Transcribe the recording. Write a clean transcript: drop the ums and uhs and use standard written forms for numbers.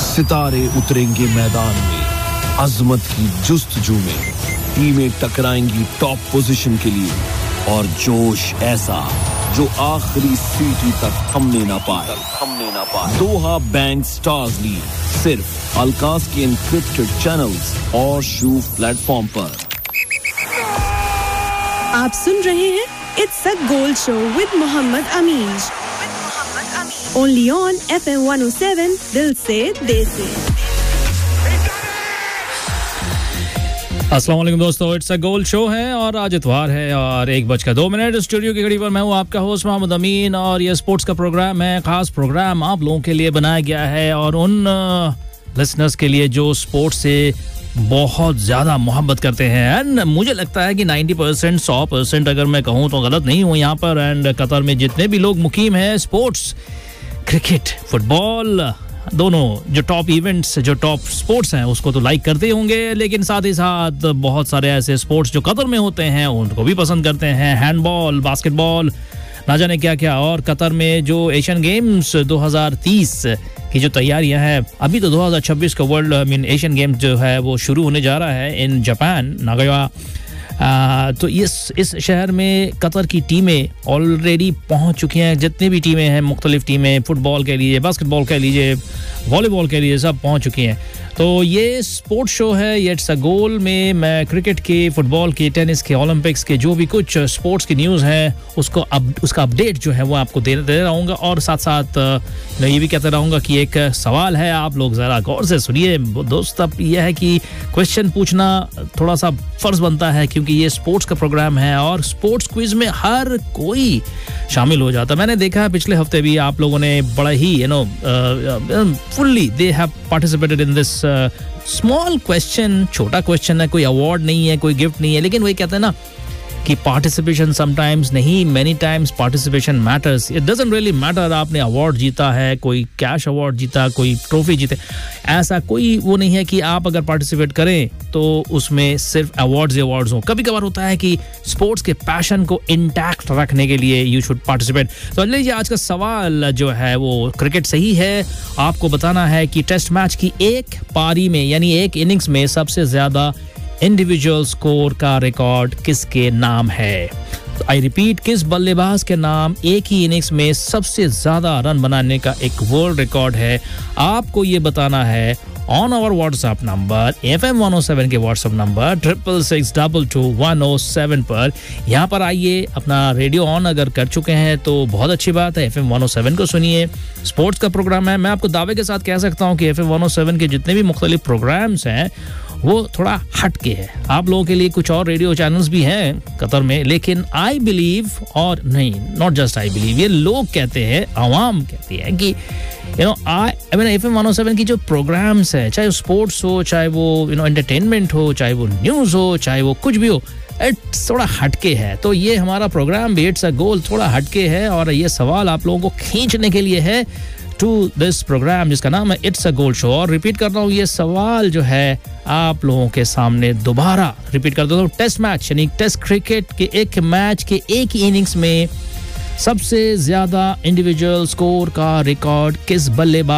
सितारे उतरेंगे मैदान में, अजमत की जुस्तजू में, टीमें टकराएंगी टॉप पोजीशन के लिए और जोश ऐसा जो आखिरी सीटी तक थमने ना पाए। दोहा बैंक स्टार्स लीग सिर्फ अलकास के एन्क्रिप्टेड चैनल्स और शूफ प्लेटफॉर्म पर। आप सुन रहे हैं it's a goal show with Mohammad Amin only on FM 107 दिल से दिल से। अस्सलाम वालेकुम दोस्तों, इट्स अ गोल शो है और आज इतवार है और 1:02 स्टूडियो की घड़ी पर मैं हूँ आपका होस्ट मोहम्मद अमीन और ये स्पोर्ट्स का प्रोग्राम है। खास प्रोग्राम आप लोगों के लिए बनाया गया है और उन लिसनर्स के लिए जो स्पोर्ट्स से बहुत ज़्यादा मोहब्बत करते हैं। एंड मुझे लगता है कि 90% 100% अगर मैं कहूँ तो गलत नहीं हूँ यहाँ पर। एंड कतर में जितने भी लोग मुकीम हैं, स्पोर्ट्स, क्रिकेट, फुटबॉल, दोनों जो टॉप इवेंट्स, जो टॉप स्पोर्ट्स हैं उसको तो लाइक करते होंगे, लेकिन साथ ही साथ बहुत सारे ऐसे स्पोर्ट्स जो कतर में होते हैं उनको भी पसंद करते हैं। हैंडबॉल, बास्केटबॉल, ना जाने क्या क्या। और कतर में जो एशियन गेम्स 2030 की जो तैयारियां हैं, अभी तो 2026 का वर्ल्ड एशियन गेम्स जो है वो शुरू होने जा रहा है इन जापान, नागोया। तो इस शहर में कतर की टीमें ऑलरेडी पहुंच चुकी हैं। जितनी भी टीमें हैं, मुख्तलिफ टीमें, फुटबॉल कह लीजिए, बास्केटबॉल कह लीजिए, वॉलीबॉल कह लीजिए, सब पहुंच चुकी हैं। तो ये स्पोर्ट्स शो है, ये इट्स अ गोल में मैं क्रिकेट के, फुटबॉल के, टेनिस के, ओलंपिक्स के जो भी कुछ स्पोर्ट्स की न्यूज़ है उसका अपडेट जो है वो आपको दे रहूँगा। और साथ साथ मैं ये भी कहता रहूँगा कि एक सवाल है, आप लोग ज़रा गौर से सुनिए दोस्त। अब यह है कि क्वेश्चन पूछना थोड़ा सा फ़र्ज़ बनता है क्योंकि ये स्पोर्ट्स का प्रोग्राम है और स्पोर्ट्स क्विज में हर कोई शामिल हो जाता है। मैंने देखा है पिछले हफ्ते भी आप लोगों ने बड़ा ही fully they have participated in this small question. छोटा क्वेश्चन है, कोई अवार्ड नहीं है, कोई गिफ्ट नहीं है, लेकिन वही कहते हैं ना कि पार्टिसिपेशन समटाइम्स नहीं, many times participation matters. It doesn't really matter आपने अवार्ड जीता है, कोई कैश अवार्ड जीता, कोई ट्रॉफी जीते, ऐसा कोई वो नहीं है कि आप अगर पार्टिसिपेट करें तो उसमें सिर्फ अवार्ड्स ही अवार्ड्स हों। कभी कभार होता है कि स्पोर्ट्स के पैशन को इंटैक्ट रखने के लिए यू शुड पार्टिसिपेट। तो लीजिए आज का सवाल जो है वो क्रिकेट सही है। आपको बताना है कि टेस्ट मैच की एक पारी में यानी एक इनिंग्स में सबसे ज्यादा इंडिविजुअल स्कोर का रिकॉर्ड किसके नाम है। आई रिपीट, किस बल्लेबाज के नाम एक ही इनिंग्स में सबसे ज्यादा रन बनाने का एक वर्ल्ड रिकॉर्ड है। आपको ये बताना है on our WhatsApp number FM 107 के व्हाट्सएप नंबर 66622107 पर। यहाँ पर आइए, अपना रेडियो ऑन अगर कर चुके हैं तो बहुत अच्छी बात है, FM 107 को सुनिए। स्पोर्ट्स का प्रोग्राम है। मैं आपको दावे के साथ कह सकता हूँ कि FM 107 के जितने भी मुख्तलिफ प्रोग्राम्स हैं वो थोड़ा हट के है। आप लोगों के लिए कुछ और रेडियो चैनल्स भी हैं कतर में, लेकिन आई बिलीव, और नहीं, नॉट जस्ट आई बिलीव, ये लोग कहते हैं, आवाम कहती है कि FM 107 की जो प्रोग्राम्स है, चाहे वो स्पोर्ट्स हो, चाहे वो एंटरटेनमेंट हो, चाहे वो न्यूज़ हो, चाहे वो कुछ भी हो, थोड़ा हटके है। तो ये हमारा प्रोग्राम भी इट्स अ गोल थोड़ा हटके है और ये सवाल आप लोगों को खींचने के लिए है टू दिस प्रोग्राम जिसका नाम है इट्स अ गोल शो। और रिपीट कर रहा हूँ, ये सवाल जो है आप लोगों के सामने दोबारा रिपीट कर देता हूँ। टेस्ट मैच यानी टेस्ट क्रिकेट के एक मैच के एक ही इनिंग्स में सबसे ज्यादा इंडिविजुअल स्कोर का रिकॉर्ड किस बल्लेबाज